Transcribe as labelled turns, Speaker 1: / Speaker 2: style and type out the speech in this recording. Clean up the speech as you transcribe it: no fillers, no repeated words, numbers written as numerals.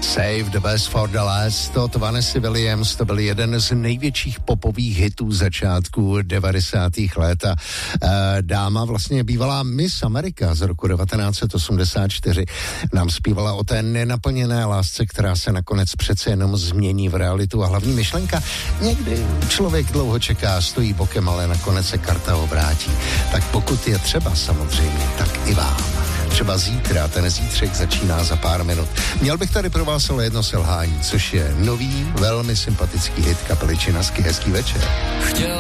Speaker 1: Save the best for the last od Vanessy Williams, to byl jeden z největších popových hitů začátku 90. let a dáma vlastně bývalá Miss America z roku 1984 nám zpívala o té nenaplněné lásce, která se nakonec přece jenom změní v realitu a hlavní myšlenka, někdy člověk dlouho čeká, stojí bokem, ale nakonec se karta obrátí. Tak pokud je třeba samozřejmě, tak i vám. Třeba zítra, ten zítřek začíná za pár minut. Měl bych tady pro vás ale jedno selhání, což je nový, velmi sympatický hit kapely Činasky. Hezký večer.
Speaker 2: Chtěl